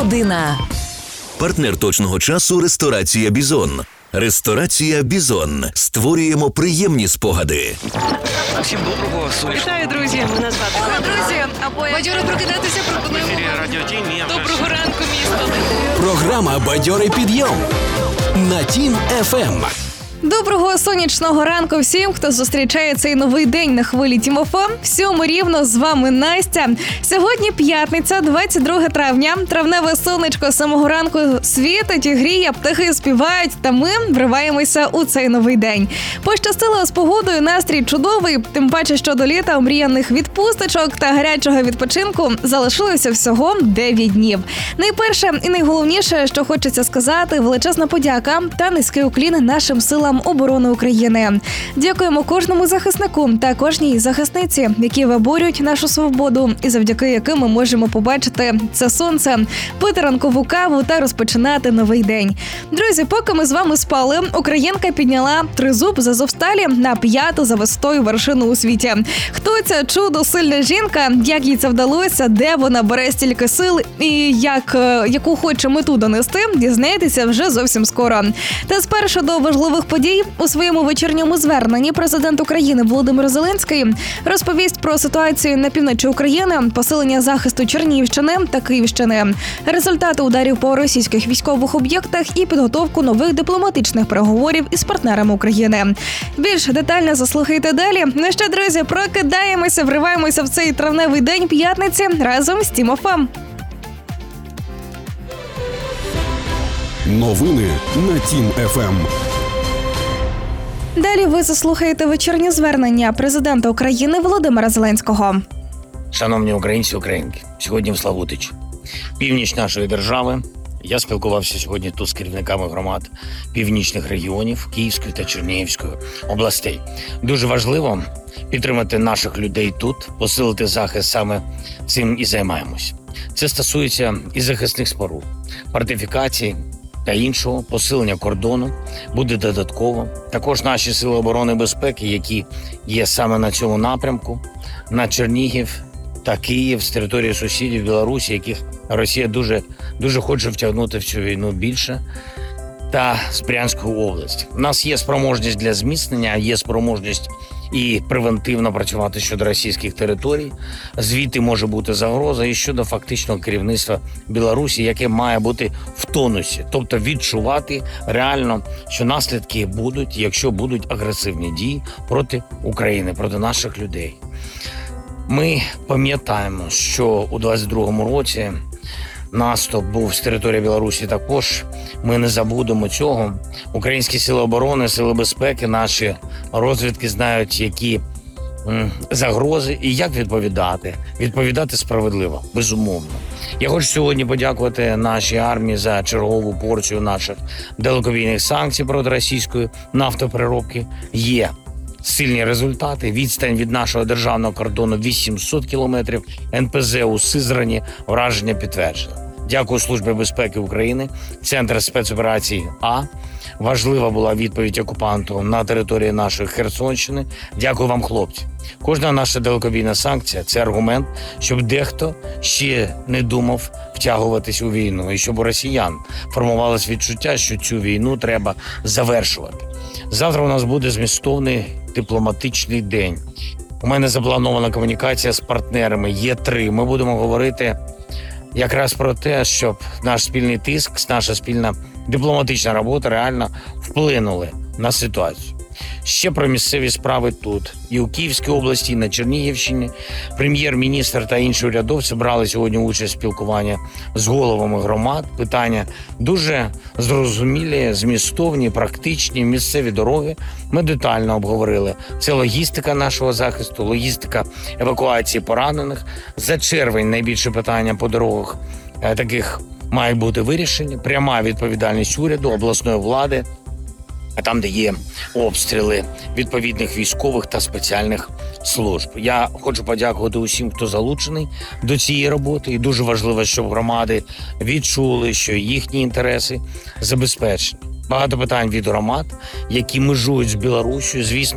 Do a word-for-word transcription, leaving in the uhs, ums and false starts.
година. Партнер точного часу – ресторація «Бізон». Ресторація «Бізон». Створюємо приємні спогади. Всім доброго, сонячного. Вітаю, друзі! Мене звати Алло, друзі! Бадьоро прокидатися пропонуємо. В ефірі Радіо Тінь. Доброго ранку, місто! Програма «Бадьорий підйом» на Тім еф ем. Доброго сонячного ранку всім, хто зустрічає цей новий день на хвилі Тім еф ем. Всьому рівно, з вами Настя. Сьогодні п'ятниця, двадцять друге травня. Травневе сонечко з самого ранку світить і гріє, птахи співають, та ми вриваємося у цей новий день. Пощастило з погодою, настрій чудовий, тим паче, що до літа омріяних відпусточок та гарячого відпочинку залишилося всього дев'ять днів. Найперше і найголовніше, що хочеться сказати, величезна подяка та низький уклін нашим силам оборони України. Дякуємо кожному захиснику та кожній захисниці, які виборюють нашу свободу і завдяки яким ми можемо побачити це сонце, пити ранкову каву та розпочинати новий день. Друзі, поки ми з вами спали, українка підняла тризуб з Азовсталі на п'яту за висотою вершину у світі. Хто ця чудо сильна жінка, як їй це вдалося, де вона бере стільки сил і як, яку хоче мету донести, дізнаєтеся вже зовсім скоро. Та спершу до важливих подій. У своєму вечірньому зверненні президент України Володимир Зеленський розповість про ситуацію на півночі України, посилення захисту Чернігівщини та Київщини, результати ударів по російських військових об'єктах і підготовку нових дипломатичних переговорів із партнерами України. Більш детально заслухайте далі. Ну що, друзі, прокидаємося, вриваємося в цей травневий день п'ятниці разом з Тім еф ем. Новини на Тім еф ем. Далі ви заслухаєте вечірнє звернення президента України Володимира Зеленського. Шановні українці, українки, сьогодні в Славутичі, північ нашої держави. Я спілкувався сьогодні тут з керівниками громад північних регіонів Київської та Чернігівської областей. Дуже важливо підтримати наших людей тут, посилити захист, саме цим і займаємось. Це стосується і захисних споруд, фортифікацій та іншого, посилення кордону буде додатково. Також наші сили оборони і безпеки, які є саме на цьому напрямку, на Чернігів та Київ з території сусідів Білорусі, яких Росія дуже, дуже хоче втягнути в цю війну більше, та з Брянської області. У нас є спроможність для зміцнення, є спроможність і превентивно працювати щодо російських територій. Звідти може бути загроза і щодо фактичного керівництва Білорусі, яке має бути в тонусі. Тобто відчувати реально, що наслідки будуть, якщо будуть агресивні дії проти України, проти наших людей. Ми пам'ятаємо, що у двадцять другому році наступ був з території Білорусі також. Ми не забудемо цього. Українські сили оборони, сили безпеки, наші розвідки знають, які м, загрози і як відповідати. Відповідати справедливо, безумовно. Я хочу сьогодні подякувати нашій армії за чергову порцію наших далекобійних санкцій проти російської нафтопереробки. Є сильні результати. Відстань від нашого державного кордону вісімсот кілометрів. ен пе зе у Сизрані враження підтверджено. Дякую Службі безпеки України, Центр спецоперацій А. Важлива була відповідь окупанту на території нашої Херсонщини. Дякую вам, хлопці. Кожна наша далекобійна санкція – це аргумент, щоб дехто ще не думав втягуватись у війну. І щоб у росіян формувалось відчуття, що цю війну треба завершувати. Завтра у нас буде змістовний дипломатичний день. У мене запланована комунікація з партнерами. Є три. Ми будемо говорити якраз про те, щоб наш спільний тиск, наша спільна дипломатична робота реально вплинули на ситуацію. Ще про місцеві справи тут. І у Київській області, і на Чернігівщині. Прем'єр-міністр та інші урядовці брали сьогодні участь в спілкуванні з головами громад. Питання дуже зрозумілі, змістовні, практичні, місцеві дороги. Ми детально обговорили. Це логістика нашого захисту, логістика евакуації поранених. За червень найбільше питання по дорогах таких мають бути вирішені. Пряма відповідальність уряду, обласної влади, а там, де є обстріли відповідних військових та спеціальних служб. Я хочу подякувати усім, хто залучений до цієї роботи. І дуже важливо, щоб громади відчули, що їхні інтереси забезпечені. Багато питань від громад, які межують з Білоруссю. Звісно,